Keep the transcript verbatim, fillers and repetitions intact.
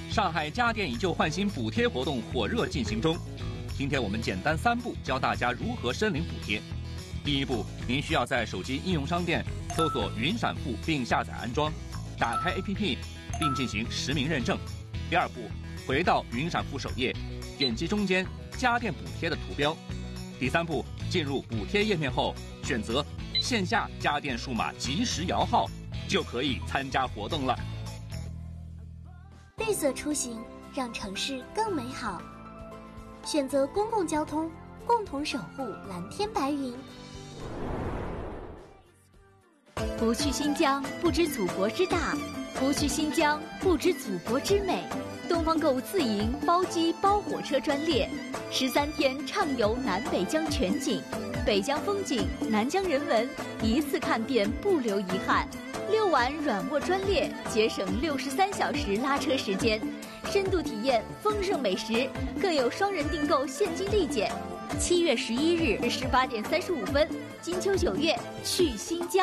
上海家电以旧换新补贴活动火热进行中。今天我们简单三步教大家如何申领补贴。第一步，您需要在手机应用商店搜索云闪付并下载安装，打开 A P P 并进行实名认证。第二步，回到云闪付首页，点击中间家电补贴的图标。第三步，进入补贴页面后，选择线下家电数码即时摇号，就可以参加活动了。 绿色出行，让城市更美好。选择公共交通，共同守护蓝天白云。 不去新疆，不知祖国之大；不去新疆，不知祖国之美。东方购物自营包机包火车专列，十三天畅游南北疆全景，北疆风景、南疆人文，一次看遍不留遗憾。六晚软卧专列，节省六十三小时拉车时间，深度体验丰盛美食，更有双人订购现金立减。七月十一日十八点三十五分，金秋九月去新疆。